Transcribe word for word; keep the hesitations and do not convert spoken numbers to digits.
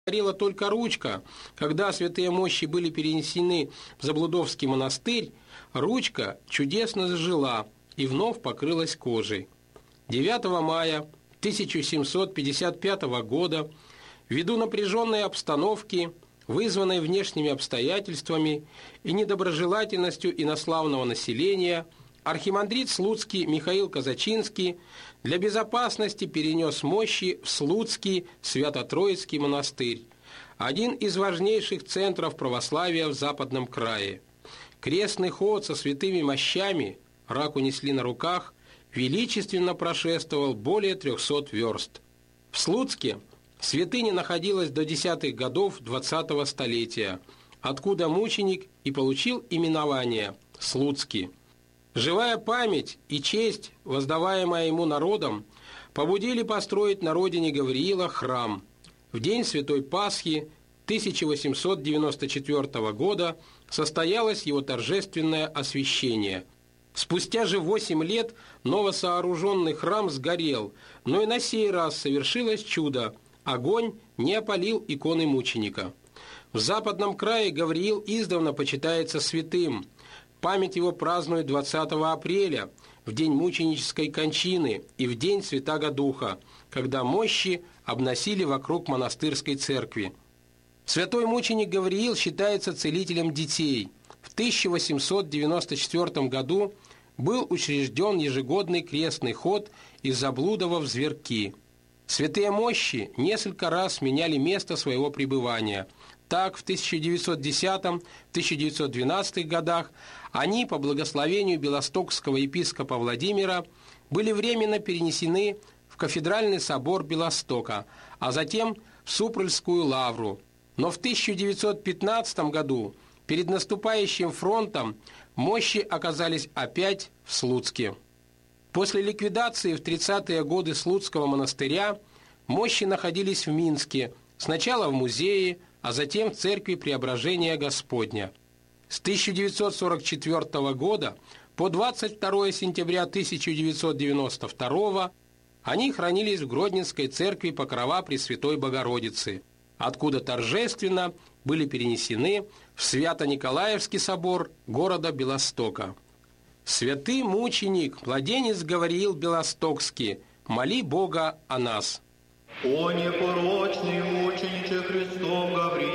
Горела только ручка. Когда святые мощи были перенесены в Заблудовский монастырь, ручка чудесно зажила и вновь покрылась кожей. девятого мая тысяча семьсот пятьдесят пятого года, ввиду напряженной обстановки, вызванной внешними обстоятельствами и недоброжелательностью инославного населения, архимандрит Слуцкий Михаил Казачинский для безопасности перенес мощи в Слуцкий Свято-Троицкий монастырь, один из важнейших центров православия в Западном крае. Крестный ход со святыми мощами, раку несли на руках, величественно прошествовал более трехсот верст. В Слуцке святыня находилась до десятых годов двадцатого столетия, откуда мученик и получил именование Слуцкий. Живая память и честь, воздаваемая ему народом, побудили построить на родине Гавриила храм. В день Святой Пасхи тысяча восемьсот девяносто четвёртого года состоялось его торжественное освящение. Спустя же восемь лет новосооруженный храм сгорел, но и на сей раз совершилось чудо – огонь не опалил иконы мученика. В Западном крае Гавриил издавна почитается святым. Память его празднуют двадцатого апреля, в день мученической кончины и в день Святаго Духа, когда мощи обносили вокруг монастырской церкви. Святой мученик Гавриил считается целителем детей. В тысяча восемьсот девяносто четвёртом году был учрежден ежегодный крестный ход из Заблудова в Зверки. Святые мощи несколько раз меняли место своего пребывания. Так, в тысяча девятьсот десятом — тысяча девятьсот двенадцатых годах они, по благословению белостокского епископа Владимира, были временно перенесены в кафедральный собор Белостока, а затем в Супрульскую лавру. Но в тысяча девятьсот пятнадцатом году перед наступающим фронтом мощи оказались опять в Слуцке. После ликвидации в тридцатые годы Слуцкого монастыря мощи находились в Минске, сначала в музее, а затем в церкви Преображения Господня. С тысяча девятьсот сорок четвёртого года по двадцать второе сентября тысяча девятьсот девяносто второго они хранились в Гродненской церкви Покрова Пресвятой Богородицы, откуда торжественно были перенесены в Свято-Николаевский собор города Белостока. Святый мученик, младенец Гавриил Белостокский, моли Бога о нас. О непорочный мучениче Христом Гавриил!